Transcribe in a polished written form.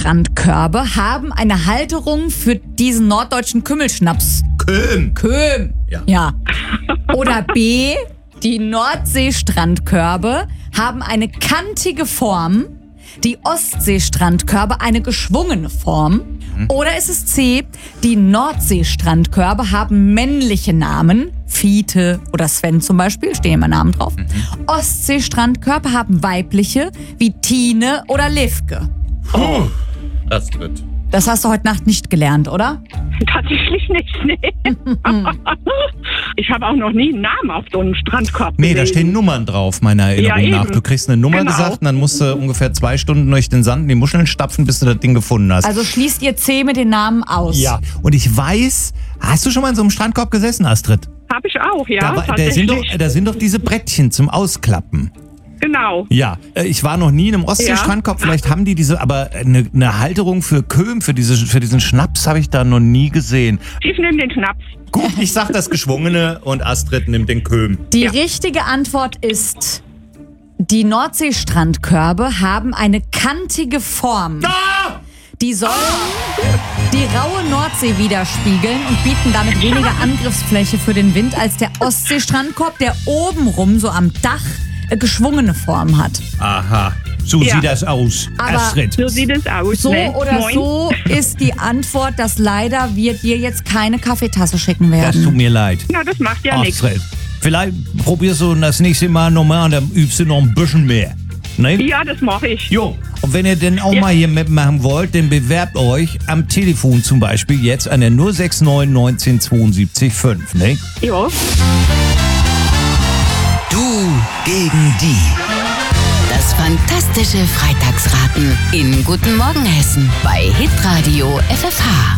Ostseestrandkörbe haben eine Halterung für diesen norddeutschen Kümmelschnaps. Köhm. Ja. Oder B, die Nordseestrandkörbe haben eine kantige Form, die Ostseestrandkörbe eine geschwungene Form. Oder ist es C, die Nordseestrandkörbe haben männliche Namen, Fiete oder Sven zum Beispiel, stehen immer Namen drauf. Ostseestrandkörbe haben weibliche, wie Tine oder Livke. Astrid. Das hast du heute Nacht nicht gelernt, oder? Tatsächlich nicht, nee. Ich habe auch noch nie einen Namen auf so einem Strandkorb Nee, da gelesen. stehen Nummern drauf, meiner Erinnerung Ja, nach. eben. Du kriegst eine Nummer Genau. gesagt und dann musst du ungefähr 2 Stunden durch den Sand in die Muscheln stapfen, bis du das Ding gefunden hast. Also schließt ihr C mit den Namen aus. Ja, und ich weiß, hast du schon mal in so einem Strandkorb gesessen, Astrid? Habe ich auch, ja, Da tatsächlich. sind doch diese Brettchen zum Ausklappen. Genau. Ja, ich war noch nie in einem Ostseestrandkorb, vielleicht haben die diese, aber eine Halterung für Köhm, für diesen Schnaps habe ich da noch nie gesehen. Ich nehme den Schnaps. Gut, ich sag das Geschwungene und Astrid nimmt den Köhm. Die richtige Antwort ist, die Nordseestrandkörbe haben eine kantige Form. Die sollen die raue Nordsee widerspiegeln und bieten damit weniger Angriffsfläche für den Wind als der Ostseestrandkorb, der obenrum so am Dach geschwungene Form hat. Aha, so Ja. sieht das aus, Aber Astrid. So sieht es aus. So ne? oder Moin. so ist die Antwort, dass leider wir dir jetzt keine Kaffeetasse schicken Das tut werden. mir leid. Na, das macht ja nichts. Astrid, vielleicht probierst du das nächste Mal nochmal und dann übst du noch ein bisschen mehr. Ne? Ja, das mache ich. Jo, und wenn ihr denn auch mal hier mitmachen wollt, dann bewerbt euch am Telefon zum Beispiel jetzt an der 069 19 72 5, ne? Ja. Du gegen die. Das fantastische Freitagsraten in Guten Morgen Hessen bei Hitradio FFH.